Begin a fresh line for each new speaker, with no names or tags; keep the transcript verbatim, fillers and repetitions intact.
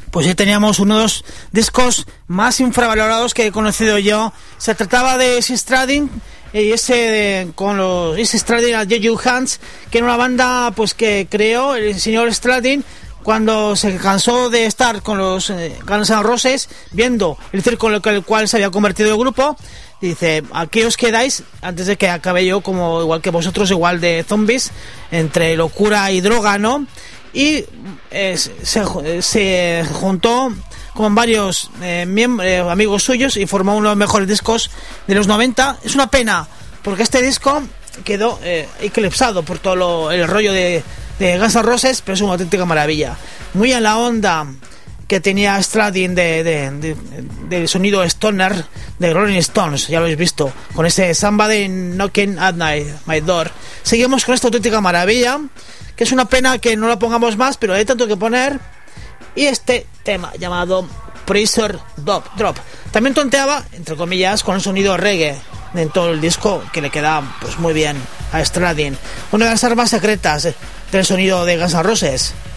Pues ahí teníamos uno de los discos más infravalorados que he conocido yo. Se trataba de Izzy Stradlin y ese de, con los Izzy Stradlin and Juju Hans, que era una banda pues que creó el señor Stradlin cuando se cansó de estar con los eh, Guns N' Roses, viendo el circo en el cual se había convertido el grupo. Dice, aquí os quedáis antes de que acabe yo como igual que vosotros, igual de zombies, entre locura y droga, ¿no? Y eh, se, se juntó con varios eh, miembros, eh, amigos suyos, y formó uno de los mejores discos de los noventa. Es una pena porque este disco quedó eh, eclipsado por todo lo, el rollo de, de Guns N' Roses, pero es una auténtica maravilla, muy en la onda que tenía Stradlin de, de, de, del sonido stoner de Rolling Stones, ya lo habéis visto, con ese Somebody Knocking at My Door. Seguimos con esta auténtica maravilla, que es una pena que no la pongamos más, pero hay tanto que poner. Y este tema llamado Pressure Drop. También tonteaba, entre comillas, con el sonido reggae en todo el disco, que le queda pues muy bien a Stradlin. Una de las armas secretas del sonido de Guns N' Roses.